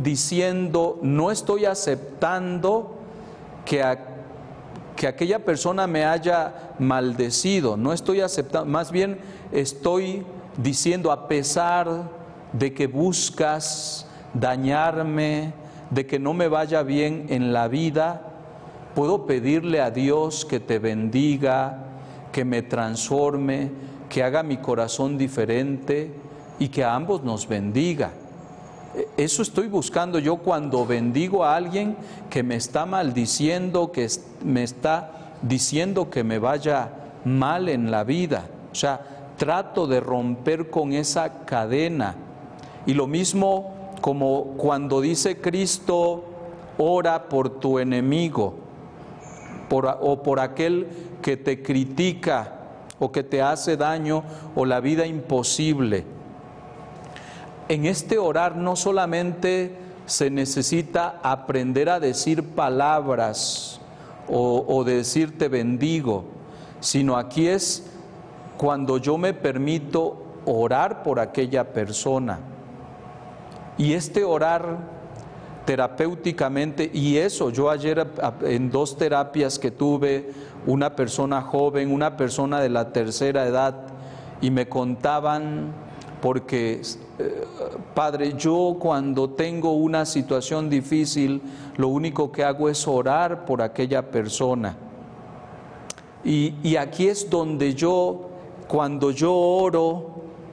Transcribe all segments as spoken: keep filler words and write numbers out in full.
diciendo, no estoy aceptando que, a, que aquella persona me haya maldecido, no estoy aceptando, más bien estoy diciendo, a pesar de que buscas dañarme, de que no me vaya bien en la vida, puedo pedirle a Dios que te bendiga, que me transforme, que haga mi corazón diferente y que a ambos nos bendiga. Eso estoy buscando yo cuando bendigo a alguien que me está maldiciendo, que me está diciendo que me vaya mal en la vida. O sea, trato de romper con esa cadena. Y lo mismo como cuando dice Cristo, ora por tu enemigo, por, o por aquel que te critica o que te hace daño o la vida imposible. En este orar no solamente se necesita aprender a decir palabras o, o decir te bendigo, sino aquí es cuando yo me permito orar por aquella persona. Y este orar terapéuticamente, y eso, yo ayer en dos terapias que tuve, una persona joven, una persona de la tercera edad, y me contaban, porque, eh, padre, yo cuando tengo una situación difícil, lo único que hago es orar por aquella persona. Y, y aquí es donde yo, cuando yo oro,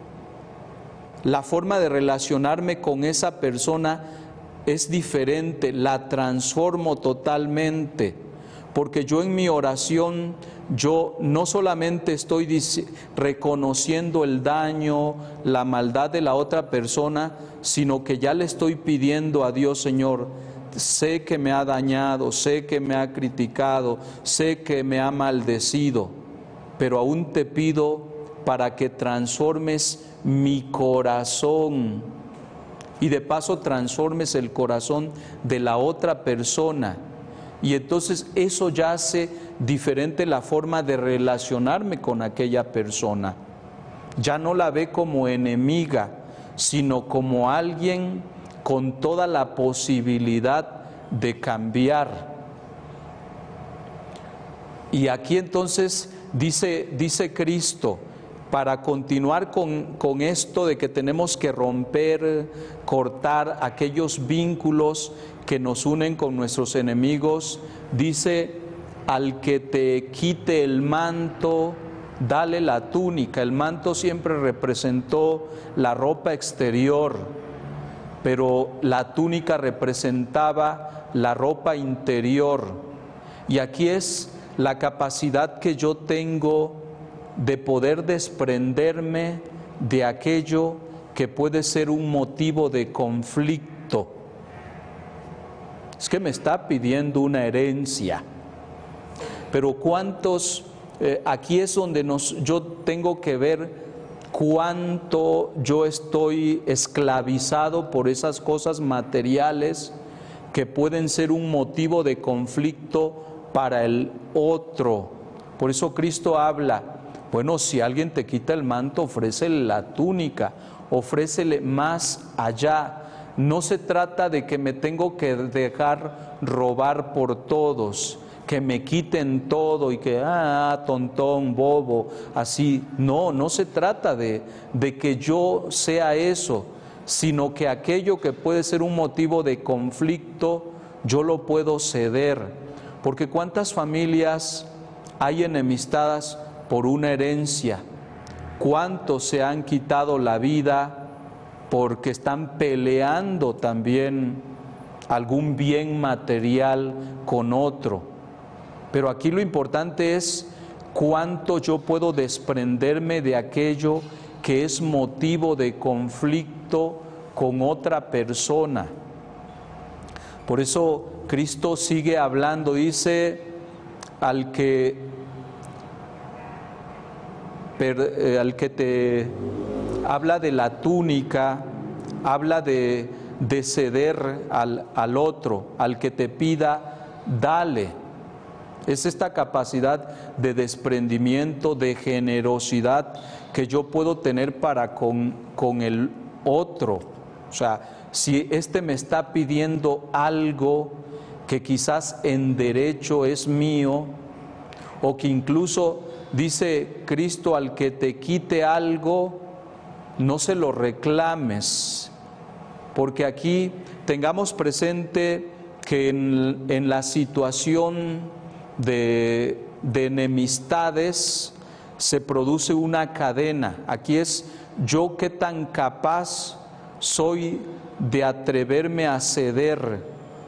la forma de relacionarme con esa persona es diferente, la transformo totalmente, porque yo en mi oración, yo no solamente estoy reconociendo el daño, la maldad de la otra persona, sino que ya le estoy pidiendo a Dios, Señor, sé que me ha dañado, sé que me ha criticado, sé que me ha maldecido, pero aún te pido para que transformes mi corazón y de paso transformes el corazón de la otra persona. Y entonces eso ya hace diferente la forma de relacionarme con aquella persona. Ya no la ve como enemiga, sino como alguien con toda la posibilidad de cambiar. Y aquí entonces dice, dice Cristo, para continuar con, con esto de que tenemos que romper, cortar aquellos vínculos que nos unen con nuestros enemigos, dice, al que te quite el manto, dale la túnica. El manto siempre representó la ropa exterior, pero la túnica representaba la ropa interior. Y aquí es la capacidad que yo tengo de poder desprenderme de aquello que puede ser un motivo de conflicto. Es que me está pidiendo una herencia, pero cuántos, eh, aquí es donde nos, yo tengo que ver cuánto yo estoy esclavizado por esas cosas materiales que pueden ser un motivo de conflicto para el otro. Por eso Cristo habla, bueno, si alguien te quita el manto, ofrécele la túnica, ofrécele más allá. No se trata de que me tengo que dejar robar por todos, que me quiten todo y que, ah, tontón, bobo, así. No, no se trata de, de que yo sea eso, sino que aquello que puede ser un motivo de conflicto, yo lo puedo ceder. Porque ¿cuántas familias hay enemistadas por una herencia? ¿Cuántos se han quitado la vida porque están peleando también algún bien material con otro? Pero aquí lo importante es cuánto yo puedo desprenderme de aquello que es motivo de conflicto con otra persona. Por eso Cristo sigue hablando, dice, al que Per, eh, al que te habla de la túnica, habla de, de ceder al, al otro, al que te pida, dale. Es esta capacidad de desprendimiento, de generosidad que yo puedo tener para con, con el otro. O sea, si éste me está pidiendo algo que quizás en derecho es mío, o que incluso dice Cristo, al que te quite algo, no se lo reclames, porque aquí tengamos presente que en, en la situación de, de enemistades se produce una cadena. Aquí es yo qué tan capaz soy de atreverme a ceder,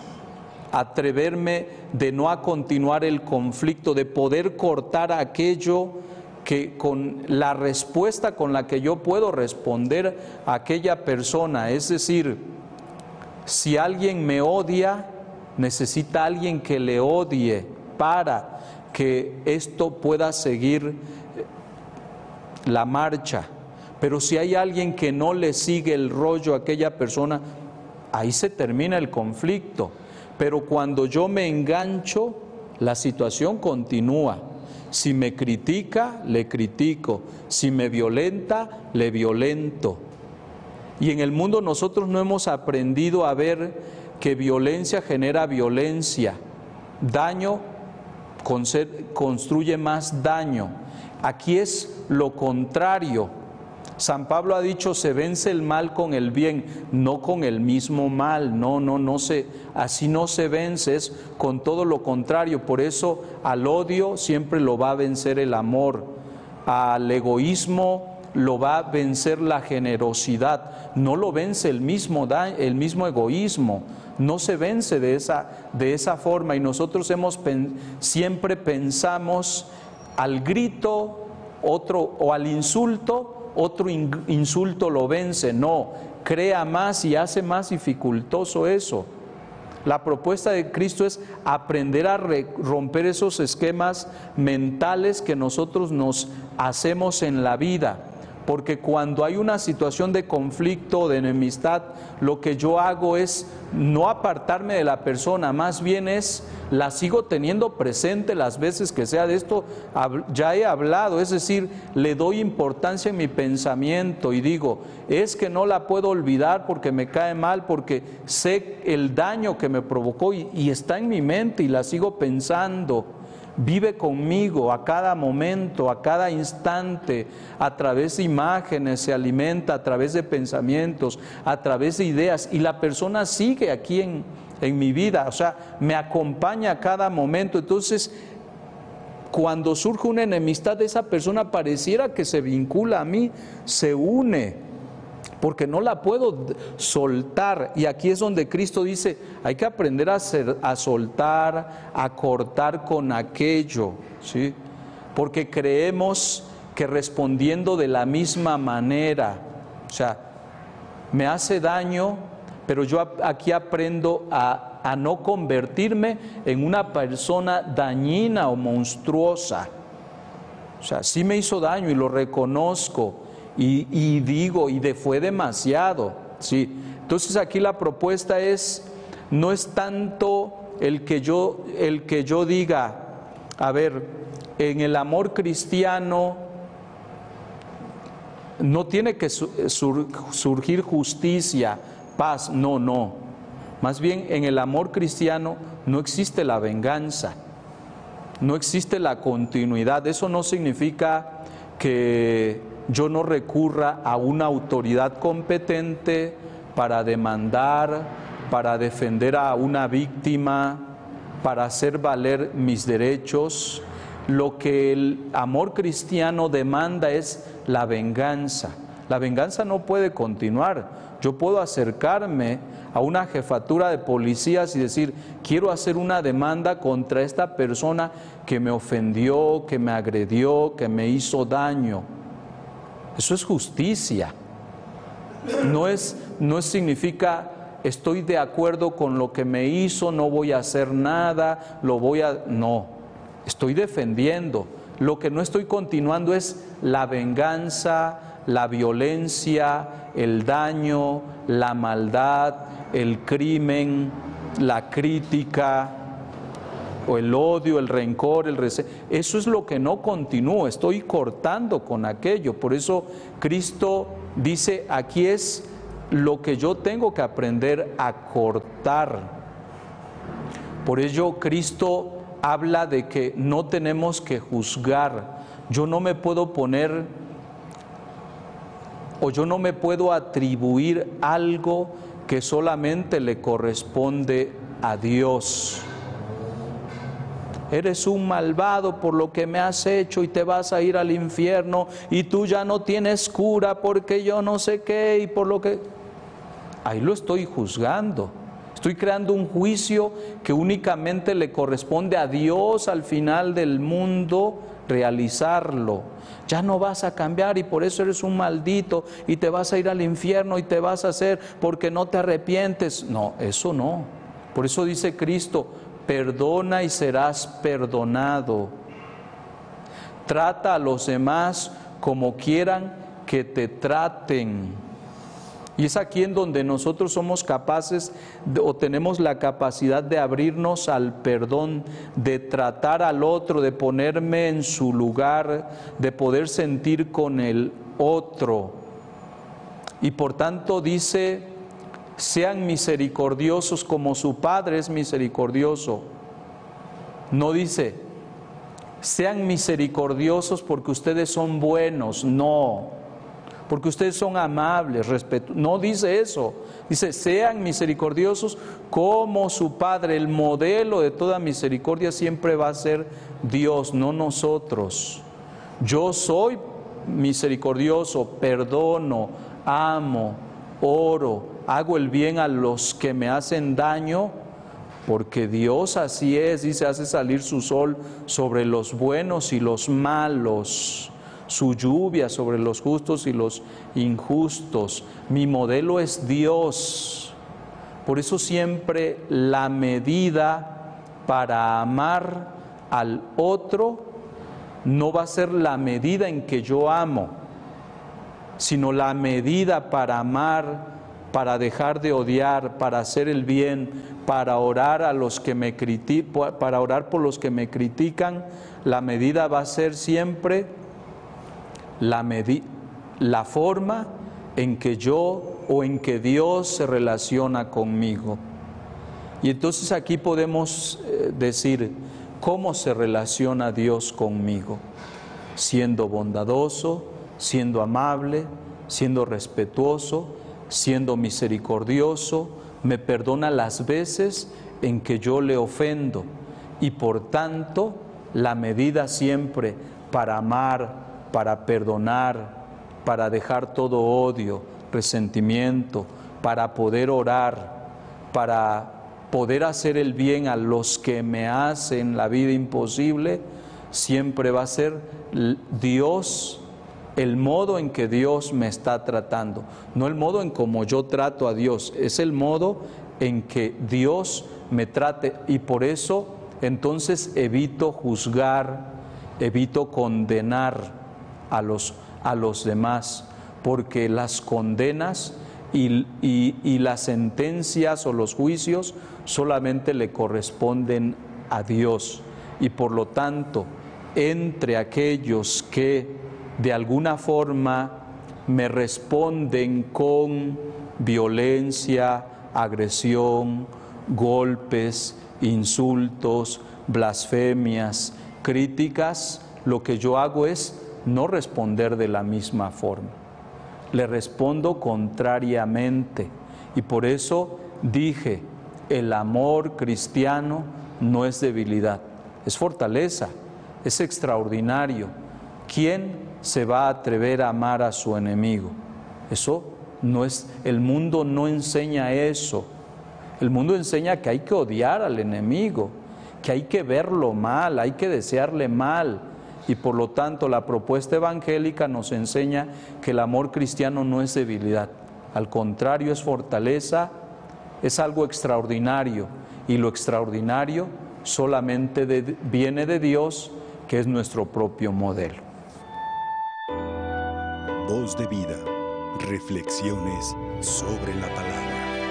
atreverme de no a continuar el conflicto, de poder cortar aquello que con la respuesta con la que yo puedo responder a aquella persona. Es decir, si alguien me odia, necesita alguien que le odie para que esto pueda seguir la marcha. Pero si hay alguien que no le sigue el rollo a aquella persona, ahí se termina el conflicto. Pero cuando yo me engancho, la situación continúa. Si me critica, le critico. Si me violenta, le violento. Y en el mundo nosotros no hemos aprendido a ver que violencia genera violencia. Daño construye más daño. Aquí es lo contrario. San Pablo ha dicho, se vence el mal con el bien, no con el mismo mal. No, no, no se, así no se vence, es con todo lo contrario. Por eso al odio siempre lo va a vencer el amor, al egoísmo lo va a vencer la generosidad. No lo vence el mismo, el mismo egoísmo, no se vence de esa, de esa forma. Y nosotros hemos siempre pensamos al grito otro o al insulto, otro insulto lo vence. No, crea más y hace más dificultoso eso. La propuesta de Cristo es aprender a romper esos esquemas mentales que nosotros nos hacemos en la vida. Porque cuando hay una situación de conflicto, de enemistad, lo que yo hago es no apartarme de la persona, más bien es, la sigo teniendo presente las veces que sea. De esto ya he hablado, es decir, le doy importancia en mi pensamiento y digo, es que no la puedo olvidar porque me cae mal, porque sé el daño que me provocó y, y está en mi mente y la sigo pensando. Vive conmigo a cada momento, a cada instante, a través de imágenes, se alimenta a través de pensamientos, a través de ideas, y la persona sigue aquí en, en mi vida, o sea, me acompaña a cada momento. Entonces, cuando surge una enemistad, esa persona pareciera que se vincula a mí, se une, porque no la puedo soltar. Y aquí es donde Cristo dice, hay que aprender a, ser, a soltar, a cortar con aquello, ¿sí? Porque creemos que respondiendo de la misma manera, o sea, me hace daño, pero yo aquí aprendo a, a no convertirme en una persona dañina o monstruosa. O sea, sí me hizo daño y lo reconozco. Y, y digo, y de fue demasiado, ¿sí? Entonces aquí la propuesta es, no es tanto el que yo, el que yo diga, a ver, en el amor cristiano no tiene que sur, surgir justicia, paz, no, no. Más bien en el amor cristiano no existe la venganza, no existe la continuidad. Eso no significa que yo no recurra a una autoridad competente para demandar, para defender a una víctima, para hacer valer mis derechos. Lo que el amor cristiano demanda es la venganza. La venganza no puede continuar. Yo puedo acercarme a una jefatura de policías y decir, quiero hacer una demanda contra esta persona que me ofendió, que me agredió, que me hizo daño. Eso es justicia. No es, no significa estoy de acuerdo con lo que me hizo, no voy a hacer nada, lo voy a... No, estoy defendiendo. Lo que no estoy continuando es la venganza, la violencia, el daño, la maldad, el crimen, la crítica, o el odio, el rencor, el recelo. Eso es lo que no continúo, estoy cortando con aquello. Por eso Cristo dice, aquí es lo que yo tengo que aprender a cortar. Por ello Cristo habla de que no tenemos que juzgar. Yo no me puedo poner o yo no me puedo atribuir algo que solamente le corresponde a Dios. Eres un malvado por lo que me has hecho y te vas a ir al infierno y tú ya no tienes cura porque yo no sé qué y por lo que... Ahí lo estoy juzgando. Estoy creando un juicio que únicamente le corresponde a Dios al final del mundo realizarlo. Ya no vas a cambiar y por eso eres un maldito y te vas a ir al infierno y te vas a hacer porque no te arrepientes. No, eso no. Por eso dice Cristo, perdona y serás perdonado. Trata a los demás como quieran que te traten. Y es aquí en donde nosotros somos capaces de, o tenemos la capacidad de abrirnos al perdón, de tratar al otro, de ponerme en su lugar, de poder sentir con el otro. Y por tanto dice, sean misericordiosos como su Padre es misericordioso. No dice, sean misericordiosos porque ustedes son buenos, no. Porque ustedes son amables, respetuosos. No dice eso. Dice, sean misericordiosos como su Padre. El modelo de toda misericordia siempre va a ser Dios, no nosotros. Yo soy misericordioso, perdono, amo, oro, hago el bien a los que me hacen daño, porque Dios así es, dice, hace salir su sol sobre los buenos y los malos, su lluvia sobre los justos y los injustos. Mi modelo es Dios. Por eso siempre la medida para amar al otro no va a ser la medida en que yo amo, sino la medida para amar, para dejar de odiar, para hacer el bien, para orar a los que me critican, para orar por los que me critican. La medida va a ser siempre La, medi- la forma en que yo o en que Dios se relaciona conmigo. Y entonces aquí podemos eh, decir, ¿cómo se relaciona Dios conmigo? Siendo bondadoso, siendo amable, siendo respetuoso, siendo misericordioso, me perdona las veces en que yo le ofendo y por tanto la medida siempre para amar, para perdonar, para dejar todo odio, resentimiento, para poder orar, para poder hacer el bien a los que me hacen la vida imposible, siempre va a ser Dios, el modo en que Dios me está tratando, no el modo en como yo trato a Dios, es el modo en que Dios me trate y por eso entonces evito juzgar, evito condenar a los, a los demás, porque las condenas y, y, y las sentencias o los juicios solamente le corresponden a Dios. Y por lo tanto, entre aquellos que de alguna forma me responden con violencia, agresión, golpes, insultos, blasfemias, críticas, lo que yo hago es no responder de la misma forma. Le respondo contrariamente. Y por eso dije, el amor cristiano no es debilidad, es fortaleza, es extraordinario. ¿Quién se va a atrever a amar a su enemigo? Eso no es, el mundo no enseña eso. El mundo enseña que hay que odiar al enemigo, que hay que verlo mal, hay que desearle mal. Y por lo tanto la propuesta evangélica nos enseña que el amor cristiano no es debilidad, al contrario es fortaleza, es algo extraordinario y lo extraordinario solamente de, viene de Dios, que es nuestro propio modelo. Voz de vida, reflexiones sobre la palabra.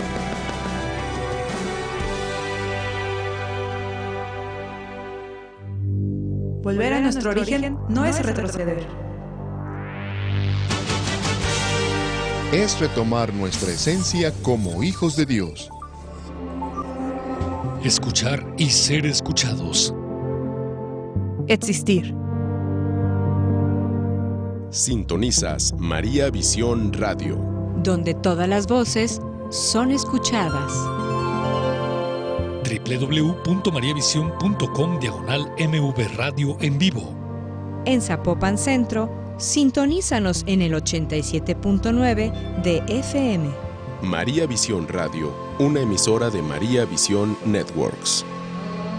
Volver a nuestro origen no es retroceder. es retomar nuestra esencia como hijos de Dios. Escuchar y ser escuchados. Existir. Sintonizas María Visión Radio, Donde todas las voces son escuchadas. doble u doble u doble u punto maría visión punto com diagonal M V Radio en vivo. En Zapopan Centro, sintonízanos en el ochenta y siete punto nueve de F M. María Visión Radio, una emisora de María Visión Networks.